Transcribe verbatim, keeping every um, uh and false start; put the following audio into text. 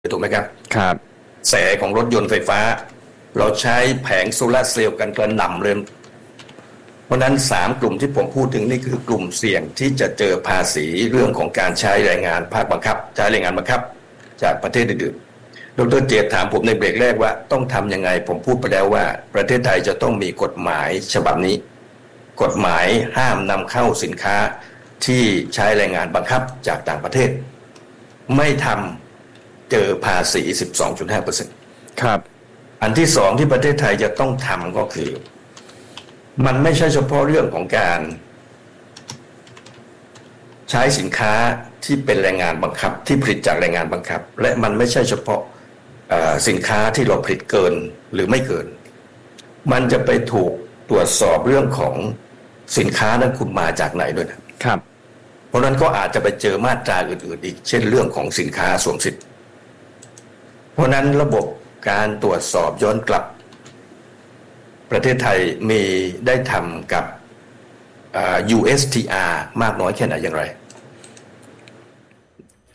ถูกไหมครับครับแสของรถยนต์ไฟฟ้าเราใช้แผงโซลาร์เซลล์กันกระหน่ำเลยเพราะนั้นสามกลุ่มที่ผมพูดถึงนี่คือกลุ่มเสี่ยงที่จะเจอภาษีเรื่องของการใช้แรงงานภาคบังคับใช้แรงงานบังคับจากประเทศอื่นๆดร.เจตถามผมในเบรกแรกว่าต้องทำยังไงผมพูดไปแล้วว่าประเทศไทยจะต้องมีกฎหมายฉบับนี้กฎหมายห้ามนำเข้าสินค้าที่ใช้แรงงานบังคับจากต่างประเทศไม่ทำเจอภาษี สิบสองจุดห้าเปอร์เซ็นต์ครับอันที่สองที่ประเทศไทยจะต้องทำก็คือมันไม่ใช่เฉพาะเรื่องของการใช้สินค้าที่เป็นแรงงานบังคับที่ผลิตจากแรงงานบังคับและมันไม่ใช่เฉพาะสินค้าที่เราผลิตเกินหรือไม่เกินมันจะไปถูกตรวจสอบเรื่องของสินค้านั้นคุณมาจากไหนด้วยนะครับเพราะนั้นก็อาจจะไปเจอมาตราอื่นๆอีกเช่นเรื่องของสินค้าสวมสิทธิ์เพราะนั้นระบบการตรวจสอบย้อนกลับประเทศไทยมีได้ทำกับ ยู เอส ที อาร์ มากน้อยแค่ไหนอย่างไร